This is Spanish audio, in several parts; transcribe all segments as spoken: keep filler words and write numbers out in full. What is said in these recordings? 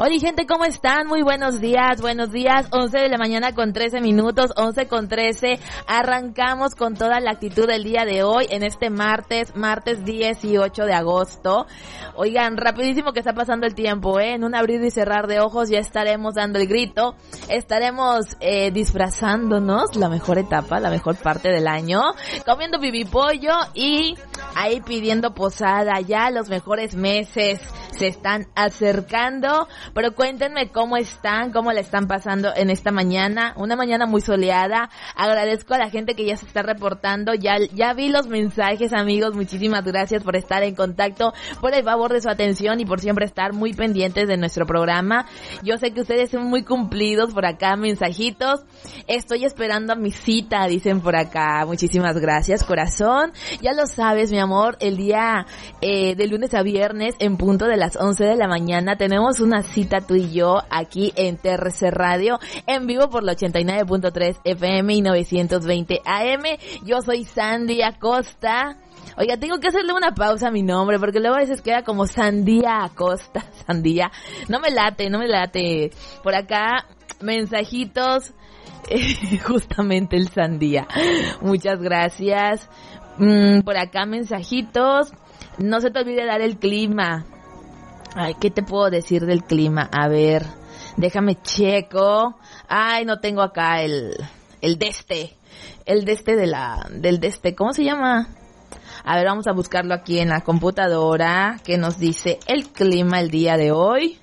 Hola gente, ¿cómo están? Muy buenos días, buenos días. once de la mañana con trece minutos, once con trece. Arrancamos con toda la actitud del día de hoy en este martes, martes dieciocho de agosto. Oigan, rapidísimo que está pasando el tiempo, ¿eh? En un abrir y cerrar de ojos ya estaremos dando el grito. Estaremos eh, disfrazándonos la mejor etapa, la mejor parte del año, comiendo pibipollo y ahí pidiendo posada. Ya los mejores meses se están acercando, pero cuéntenme cómo están, cómo la están pasando en esta mañana, una mañana muy soleada. Agradezco a la gente que ya se está reportando, ya ya vi los mensajes, amigos, muchísimas gracias por estar en contacto, por el favor de su atención y por siempre estar muy pendientes de nuestro programa. Yo sé que ustedes son muy cumplidos por acá, mensajitos. Estoy esperando a mi cita, dicen por acá. Muchísimas gracias, corazón. Ya lo sabes, mi amor, el día eh, de lunes a viernes en punto de las once de la mañana tenemos una cita tú y yo aquí en T R C Radio, en vivo por la ochenta y nueve punto tres F M y novecientos veinte A M. Yo soy Sandy Acosta. Oiga, tengo que hacerle una pausa a mi nombre porque luego a veces queda como Sandía Acosta, Sandía. No me late, no me late. Por acá, mensajitos, eh, justamente el Sandía. Muchas gracias. Mm, por acá, mensajitos. No se te olvide dar el clima. Ay, ¿qué te puedo decir del clima? A ver, déjame checo. Ay, no tengo acá el, el deste. El deste de la, del deste, ¿cómo se llama? A ver, vamos a buscarlo aquí en la computadora. ¿Qué nos dice el clima el día de hoy?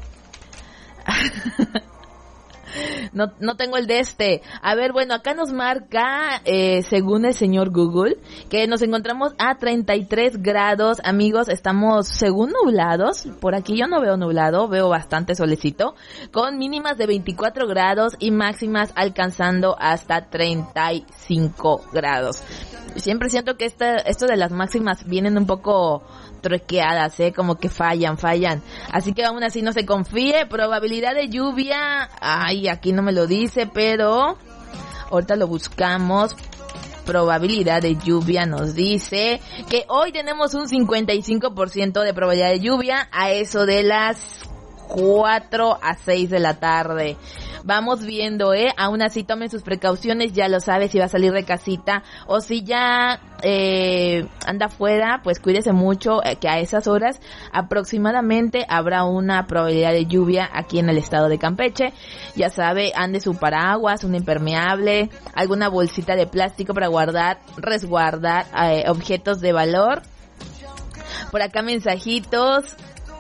No, no tengo el de este. A ver, bueno, acá nos marca, eh, según el señor Google, que nos encontramos a treinta y tres grados. Amigos, estamos según nublados. Por aquí yo no veo nublado, veo bastante solecito. Con mínimas de veinticuatro grados y máximas alcanzando hasta treinta y cinco grados. Siempre siento que esta, esto de las máximas vienen un poco truqueadas, eh, como que fallan, fallan. Así que aún así no se confíe. Probabilidad de lluvia, ay, aquí no me lo dice, pero ahorita lo buscamos. Probabilidad de lluvia nos dice que hoy tenemos un cincuenta y cinco por ciento de probabilidad de lluvia a eso de las cuatro a seis de la tarde. Vamos viendo, eh, aún así tomen sus precauciones, ya lo sabes, si va a salir de casita o si ya eh, anda afuera, pues cuídese mucho, eh, que a esas horas aproximadamente habrá una probabilidad de lluvia aquí en el estado de Campeche. Ya sabe, ande su paraguas, un impermeable, alguna bolsita de plástico para guardar, resguardar eh, objetos de valor. Por acá mensajitos.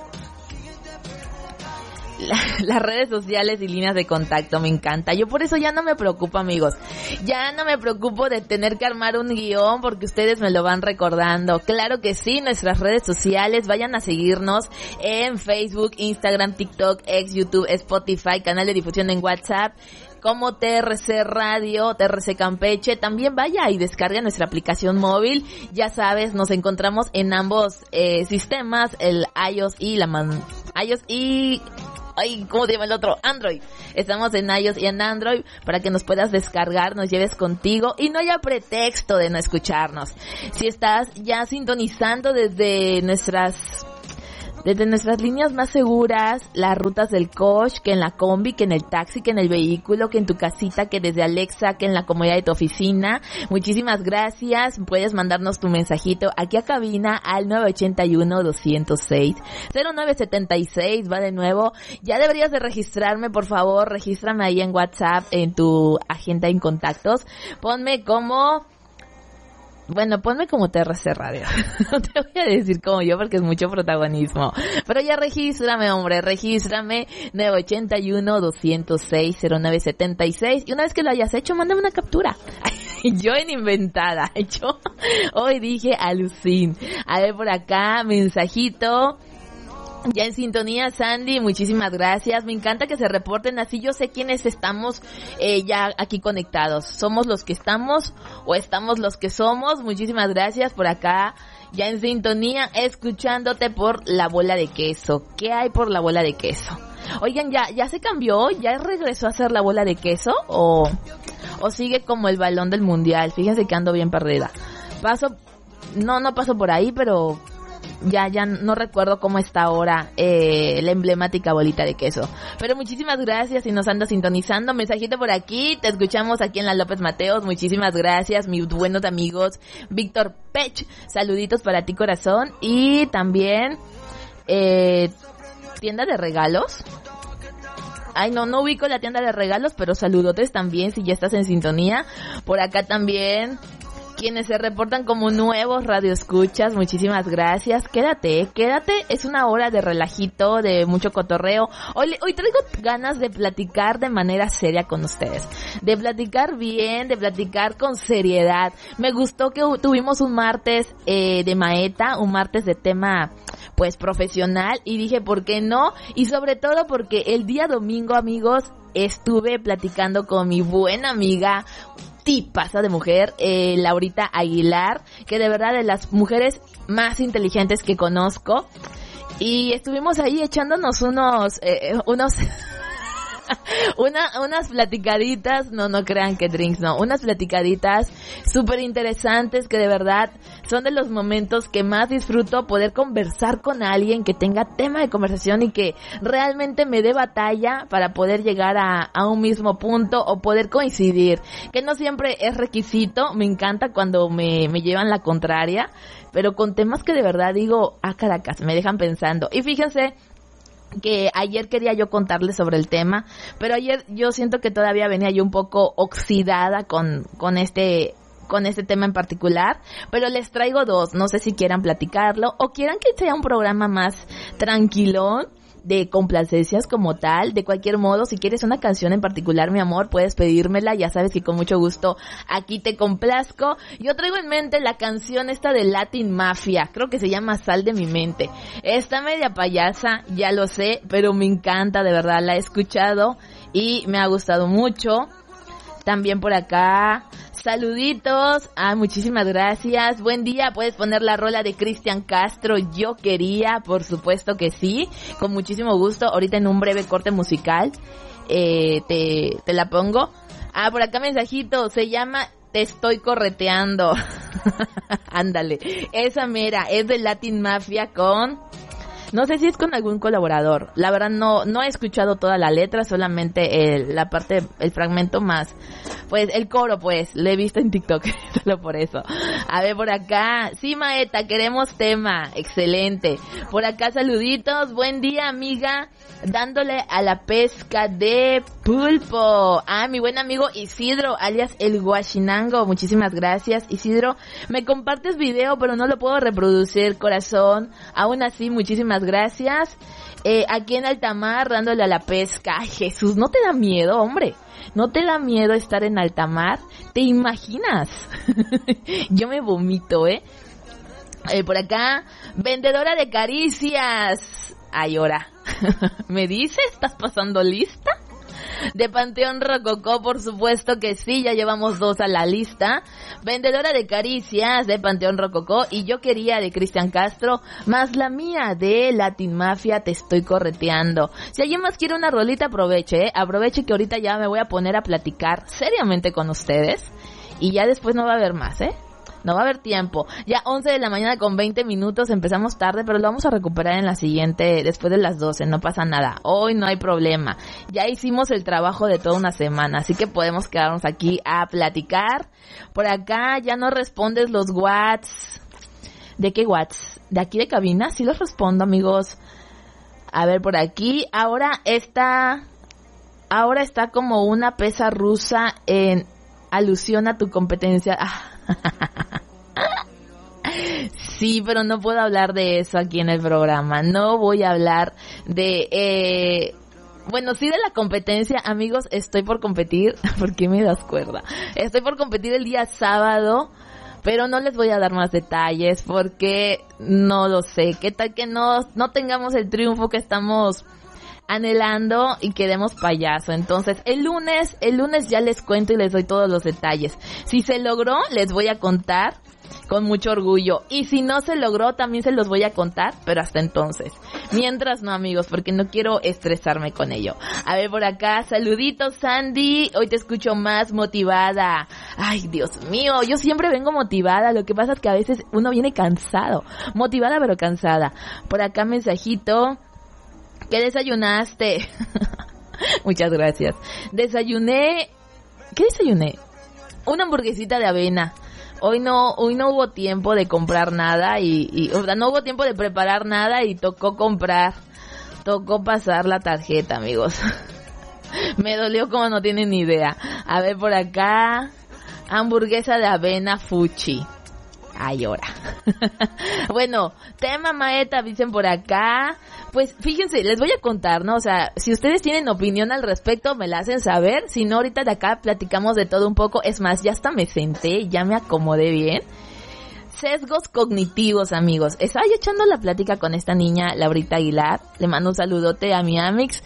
La, las redes sociales y líneas de contacto, me encanta. Yo por eso ya no me preocupo, amigos. Ya no me preocupo de tener que armar un guión porque ustedes me lo van recordando. Claro que sí, nuestras redes sociales, vayan a seguirnos en Facebook, Instagram, TikTok, X, YouTube, Spotify, canal de difusión en WhatsApp, como T R C Radio, T R C Campeche. También vaya y descarga nuestra aplicación móvil. Ya sabes, nos encontramos en ambos eh, sistemas, el iOS y la man, iOS y Ay, ¿cómo se llama el otro? Android. Estamos en iOS y en Android para que nos puedas descargar, nos lleves contigo y no haya pretexto de no escucharnos. Si estás ya sintonizando desde nuestras desde nuestras líneas más seguras, las rutas del coach, que en la combi, que en el taxi, que en el vehículo, que en tu casita, que desde Alexa, que en la comodidad de tu oficina. Muchísimas gracias. Puedes mandarnos tu mensajito aquí a cabina al nueve ocho uno, dos cero seis, cero nueve siete seis. Va de nuevo. Ya deberías de registrarme, por favor. Regístrame ahí en WhatsApp, en tu agenda en contactos. Ponme como... Bueno, ponme como T R C Radio. No te voy a decir como yo porque es mucho protagonismo. Pero ya regístrame, hombre, regístrame. nueve ocho uno, dos cero seis, cero nueve siete seis. Y una vez que lo hayas hecho, mándame una captura. Yo en inventada. Yo hoy dije alucin. A ver por acá, mensajito. Ya en sintonía, Sandy, muchísimas gracias. Me encanta que se reporten así. Yo sé quiénes estamos eh, ya aquí conectados. ¿Somos los que estamos o estamos los que somos? Muchísimas gracias por acá. Ya en sintonía, escuchándote por la bola de queso. ¿Qué hay por la bola de queso? Oigan, ¿ya ya se cambió? ¿Ya regresó a ser la bola de queso? ¿O, o sigue como el balón del mundial? Fíjense que ando bien perdida. Paso... No, no paso por ahí, pero... ya, ya no recuerdo cómo está ahora eh, la emblemática bolita de queso. Pero muchísimas gracias si nos anda sintonizando. Mensajito por aquí, te escuchamos aquí en la López Mateos. Muchísimas gracias, mis buenos amigos. Víctor Pech, saluditos para ti, corazón. Y también, eh, tienda de regalos. Ay, no, no ubico la tienda de regalos, pero saludotes también si ya estás en sintonía. Por acá también, quienes se reportan como nuevos radioescuchas, muchísimas gracias. Quédate, quédate, es una hora de relajito, de mucho cotorreo. Hoy, hoy traigo ganas de platicar de manera seria con ustedes, de platicar bien, de platicar con seriedad. Me gustó que tuvimos un martes eh, de Maeta, un martes de tema pues profesional, y dije, ¿por qué no? Y sobre todo porque el día domingo, amigos, estuve platicando con mi buena amiga, tipaza de mujer, eh, Laurita Aguilar, que de verdad de las mujeres más inteligentes que conozco, y estuvimos ahí echándonos unos, eh, unos... Una, unas platicaditas, no, no crean que drinks, no, unas platicaditas súper interesantes que de verdad son de los momentos que más disfruto, poder conversar con alguien que tenga tema de conversación y que realmente me dé batalla para poder llegar a, a un mismo punto o poder coincidir, que no siempre es requisito. Me encanta cuando me, me llevan la contraria, pero con temas que de verdad digo, ah, Caracas, me dejan pensando. Y fíjense que ayer quería yo contarles sobre el tema, pero ayer yo siento que todavía venía yo un poco oxidada con, con este, con este tema en particular, pero les traigo dos, no sé si quieran platicarlo o quieran que sea un programa más tranquilón, de complacencias como tal. De cualquier modo, si quieres una canción en particular, mi amor, puedes pedírmela, ya sabes que con mucho gusto aquí te complazco. Yo traigo en mente la canción esta de Latin Mafia, creo que se llama Sal de mi mente. Está media payasa, ya lo sé, pero me encanta, de verdad, la he escuchado y me ha gustado mucho. También por acá, saluditos, ah, muchísimas gracias, buen día, puedes poner la rola de Cristian Castro, Yo Quería, por supuesto que sí, con muchísimo gusto, ahorita en un breve corte musical, eh, te, te la pongo. Ah, por acá mensajito, se llama Te Estoy Correteando, ándale, esa mera, es de Latin Mafia con... No sé si es con algún colaborador. La verdad no no he escuchado toda la letra, solamente el, la parte, el fragmento más. Pues el coro, pues, lo he visto en TikTok, solo por eso. A ver, por acá. Sí, Maeta, queremos tema. Excelente. Por acá, saluditos. Buen día, amiga. Dándole a la pesca de pulpo. Ah, mi buen amigo Isidro, alias el Guachinango. Muchísimas gracias, Isidro. Me compartes video, pero no lo puedo reproducir, corazón. Aún así, muchísimas gracias. Eh, aquí en Altamar, dándole a la pesca. Ay, Jesús, ¿no te da miedo, hombre? ¿No te da miedo estar en Altamar? ¿Te imaginas? Yo me vomito, ¿eh? eh por acá, vendedora de caricias. Ay, ahora. ¿Me dice? ¿Estás pasando lista? De Panteón Rococó, por supuesto que sí, ya llevamos dos a la lista. Vendedora de caricias de Panteón Rococó y Yo Quería de Cristian Castro, más la mía de Latin Mafia, Te Estoy Correteando. Si alguien más quiere una rolita, aproveche, ¿eh? Aproveche que ahorita ya me voy a poner a platicar seriamente con ustedes y ya después no va a haber más, ¿eh? No va a haber tiempo. Ya once de la mañana con veinte minutos, empezamos tarde, pero lo vamos a recuperar en la siguiente, después de las doce, no pasa nada. Hoy no hay problema. Ya hicimos el trabajo de toda una semana, así que podemos quedarnos aquí a platicar. Por acá ya no respondes los whats. ¿De qué whats? ¿De aquí de cabina? Sí los respondo, amigos. A ver, por aquí, ahora está, ahora está como una pesa rusa en alusión a tu competencia. Ah. Sí, pero no puedo hablar de eso aquí en el programa. No voy a hablar de... Eh, bueno, sí de la competencia, amigos. Estoy por competir. ¿Por qué me das cuerda? Estoy por competir el día sábado, pero no les voy a dar más detalles porque no lo sé. ¿Qué tal que no, no tengamos el triunfo que estamos anhelando y quedemos payaso? Entonces, el lunes, el lunes ya les cuento y les doy todos los detalles. Si se logró, les voy a contar con mucho orgullo. Y si no se logró, también se los voy a contar, pero hasta entonces. Mientras no, amigos, porque no quiero estresarme con ello. A ver, por acá, saluditos, Sandy. Hoy te escucho más motivada. Ay, Dios mío, yo siempre vengo motivada. Lo que pasa es que a veces uno viene cansado. Motivada, pero cansada. Por acá, mensajito. ¿Qué desayunaste? Muchas gracias. Desayuné... ¿Qué desayuné? Una hamburguesita de avena. Hoy no, hoy no hubo tiempo de comprar nada y, y, o sea, no hubo tiempo de preparar nada y tocó comprar, tocó pasar la tarjeta, amigos. Me dolió como no tienen ni idea. A ver por acá, hamburguesa de avena Fuchi. Ay, ahora. Bueno, tema Maeta, dicen por acá. Pues fíjense, les voy a contar, ¿no? O sea, si ustedes tienen opinión al respecto, me la hacen saber. Si no, ahorita de acá platicamos de todo un poco. Es más, ya hasta me senté, ya me acomodé bien. Sesgos cognitivos, amigos. Estaba yo echando la plática con esta niña, Laurita Aguilar. Le mando un saludote a mi Amix.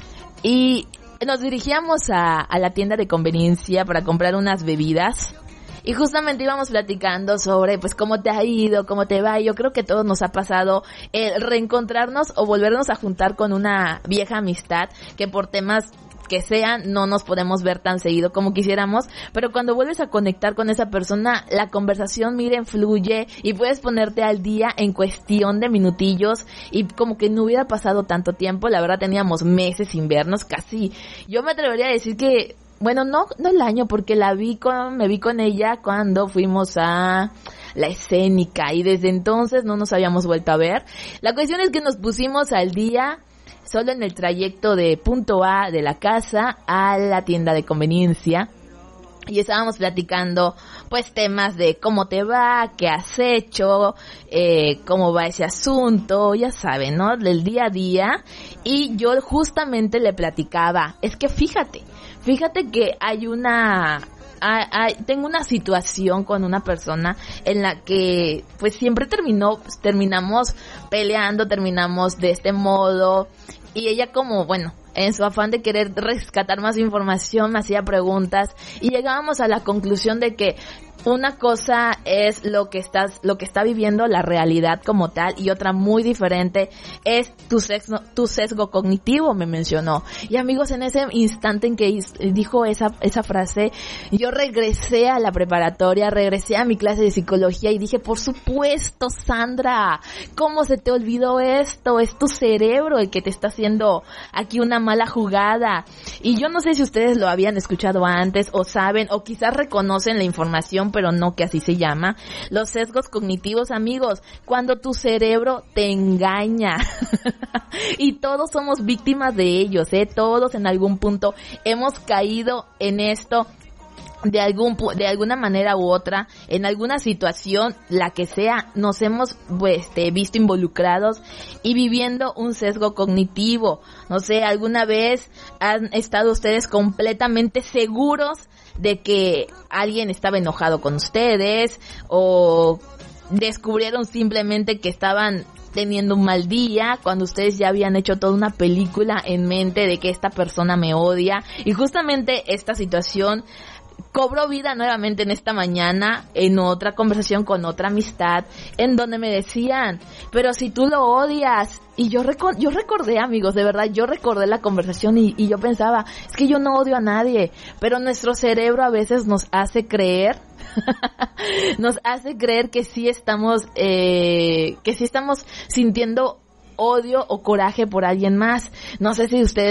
Y nos dirigíamos a, a la tienda de conveniencia para comprar unas bebidas. Y justamente íbamos platicando sobre, pues, cómo te ha ido, cómo te va. Y yo creo que a todos nos ha pasado el reencontrarnos o volvernos a juntar con una vieja amistad que por temas que sean no nos podemos ver tan seguido como quisiéramos. Pero cuando vuelves a conectar con esa persona, la conversación, miren, fluye y puedes ponerte al día en cuestión de minutillos y como que no hubiera pasado tanto tiempo. La verdad, teníamos meses sin vernos, casi. Yo me atrevería a decir que... Bueno, no, no el año, porque la vi con, me vi con ella cuando fuimos a la escénica y desde entonces no nos habíamos vuelto a ver. La cuestión es que nos pusimos al día solo en el trayecto de punto A de la casa a la tienda de conveniencia y estábamos platicando pues temas de cómo te va, qué has hecho, eh, cómo va ese asunto, ya saben, ¿no? Del día a día. Y yo justamente le platicaba, es que fíjate, Fíjate que hay una, hay, hay, tengo una situación con una persona en la que pues siempre terminó, pues, terminamos peleando, terminamos de este modo y ella como, bueno, en su afán de querer rescatar más información me hacía preguntas y llegábamos a la conclusión de que una cosa es lo que estás, lo que está viviendo la realidad como tal y otra muy diferente es tu sesgo, tu sesgo cognitivo, me mencionó. Y amigos, en ese instante en que dijo esa, esa frase, yo regresé a la preparatoria, regresé a mi clase de psicología y dije, por supuesto, Sandra, ¿cómo se te olvidó esto? Es tu cerebro el que te está haciendo aquí una mala jugada. Y yo no sé si ustedes lo habían escuchado antes o saben o quizás reconocen la información, pero no que así se llama. Los sesgos cognitivos, amigos, cuando tu cerebro te engaña. Y todos somos víctimas de ellos, ¿eh? Todos en algún punto hemos caído en esto de algún de alguna manera u otra, en alguna situación, la que sea, nos hemos pues, este, visto involucrados y viviendo un sesgo cognitivo. No sé, ¿alguna vez han estado ustedes completamente seguros de que alguien estaba enojado con ustedes o descubrieron simplemente que estaban teniendo un mal día cuando ustedes ya habían hecho toda una película en mente de que esta persona me odia? Y justamente esta situación cobró vida nuevamente en esta mañana, en otra conversación con otra amistad, en donde me decían, pero si tú lo odias, y yo recor- yo recordé, amigos, de verdad, yo recordé la conversación y, y yo pensaba, es que yo no odio a nadie, pero nuestro cerebro a veces nos hace creer, nos hace creer que sí estamos, eh, que sí estamos sintiendo odio o coraje por alguien más. No sé si ustedes